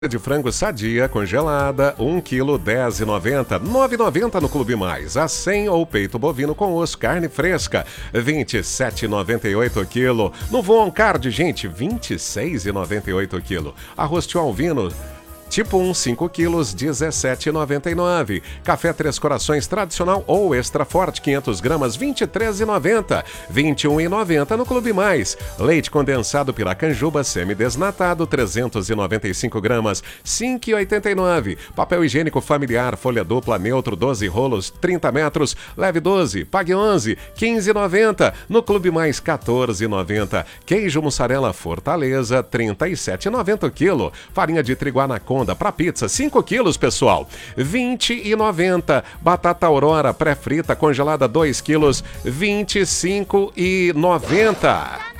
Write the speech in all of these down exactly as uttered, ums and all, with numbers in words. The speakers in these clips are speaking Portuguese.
De frango sadia congelada, um quilo dez reais e noventa centavos, nove reais e noventa centavos no Clube Mais. A cem ou peito bovino com osso, carne fresca, vinte e sete reais e noventa e oito centavos quilo. No Von Card, gente, vinte e seis reais e noventa e oito centavos quilo. Arroz tio Alvino tipo um, cinco quilos, dezessete reais e noventa e nove centavos. Café Três Corações tradicional ou extra forte, quinhentas gramas, vinte e três reais e noventa centavos, vinte e um reais e noventa centavos no Clube Mais. Leite condensado Piracanjuba semi-desnatado, trezentas e noventa e cinco gramas, cinco reais e oitenta e nove centavos. Papel higiênico familiar, folha dupla, neutro, doze rolos, trinta metros, leve doze, pague onze, quinze reais e noventa centavos. No Clube Mais, quatorze reais e noventa centavos. Queijo mussarela Fortaleza, trinta e sete reais e noventa centavos quilo. Farinha de trigo Anaconda para pizza, cinco quilos, pessoal, vinte e noventa centavos. Batata Aurora pré-frita congelada, dois quilos, vinte e cinco reais e noventa centavos.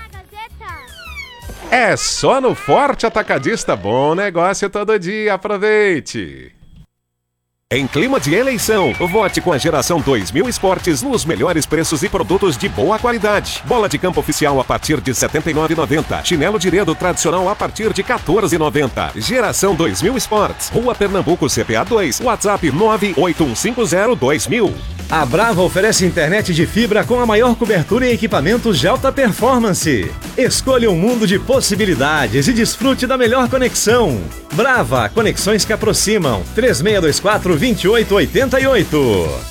É só no Forte Atacadista. Bom negócio todo dia, aproveite! Em clima de eleição, vote com a Geração dois mil Esportes nos melhores preços e produtos de boa qualidade. Bola de campo oficial a partir de setenta e nove reais e noventa centavos. Chinelo de dedo tradicional a partir de quatorze reais e noventa centavos. Geração dois mil Esportes. Rua Pernambuco, C P A dois. WhatsApp nove oito um cinco zero dois mil. A Brava oferece internet de fibra com a maior cobertura em equipamentos de alta performance. Escolha um mundo de possibilidades e desfrute da melhor conexão. Brava, conexões que aproximam. três seis dois quatro, dois oito oito oito.